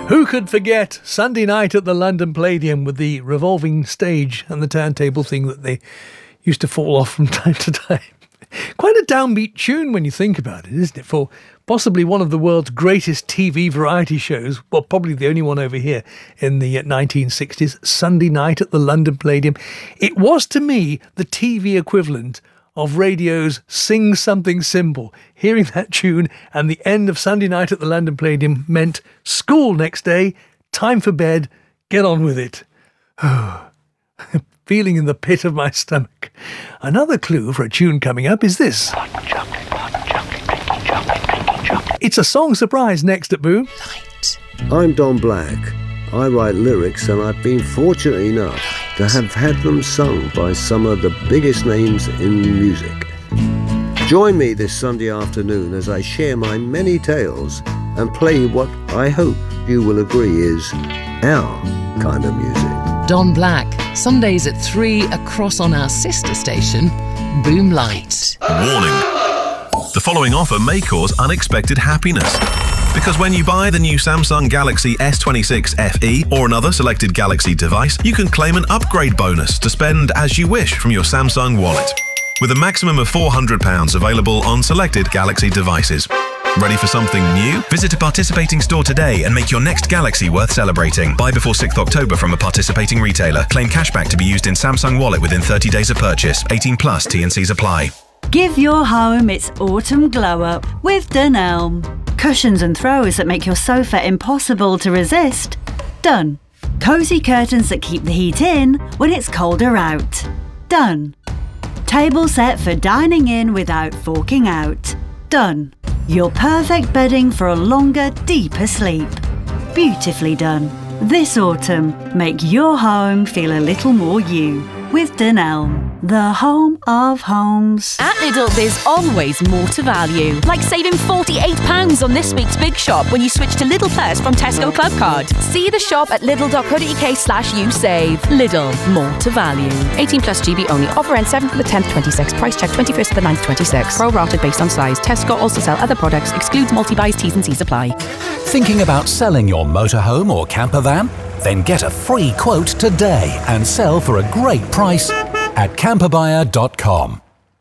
Who could forget Sunday night at the London Palladium with the revolving stage and the turntable thing that they used to fall off from time to time? Quite a downbeat tune when you think about it, isn't it? For possibly one of the world's greatest TV variety shows, well, probably the only one over here in the 1960s, Sunday night at the London Palladium. It was, to me, the TV equivalent of radio's Sing Something Simple. Hearing that tune and the end of Sunday night at the London Palladium meant school next day, time for bed, get on with it. Feeling in the pit of my stomach. Another clue for a tune coming up is this. It's a song surprise next at Boom. Light. I'm Don Black. I write lyrics and I've been fortunate enough to have had them sung by some of the biggest names in music. Join me this Sunday afternoon as I share my many tales and play what I hope you will agree is our kind of music. Don Black, Sundays at 3 across on our sister station, Boom Light. Warning. The following offer may cause unexpected happiness. Because when you buy the new Samsung Galaxy S26 FE or another selected Galaxy device, you can claim an upgrade bonus to spend as you wish from your Samsung wallet. With a maximum of £400 available on selected Galaxy devices. Ready for something new? Visit a participating store today and make your next Galaxy worth celebrating. Buy before 6th October from a participating retailer. Claim cashback to be used in Samsung Wallet within 30 days of purchase. 18 plus T&Cs apply. Give your home its autumn glow up with Dunelm. Cushions and throws that make your sofa impossible to resist. Done. Cosy curtains that keep the heat in when it's colder out. Done. Table set for dining in without forking out. Done. Your perfect bedding for a longer, deeper sleep. Beautifully done. This autumn, make your home feel a little more you with Dunelm, the home of homes. At Lidl, there's always more to value. Like saving £48 on this week's Big Shop when you switch to Lidl Plus from Tesco Club Card. See the shop at lidl.co.uk/usave. Lidl, more to value. 18 plus GB only. Offer ends 7th to the 10th, 26. Price check 21st to the 9th, 26. Pro-rated based on size. Tesco also sell other products. Excludes multi-buys, T's and C's apply. Thinking about selling your motorhome or camper van? Then get a free quote today and sell for a great price at camperbuyer.com.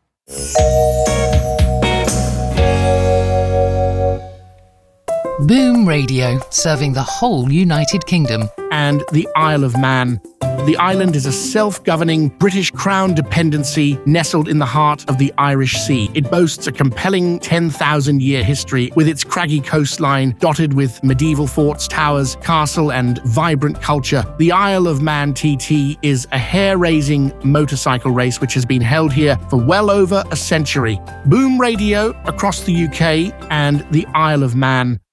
Boom Radio, serving the whole United Kingdom. And the Isle of Man. The island is a self-governing British Crown dependency nestled in the heart of the Irish Sea. It boasts a compelling 10,000-year history with its craggy coastline dotted with medieval forts, towers, castle and vibrant culture. The Isle of Man TT is a hair-raising motorcycle race which has been held here for well over a century. Boom Radio across the UK and the Isle of Man.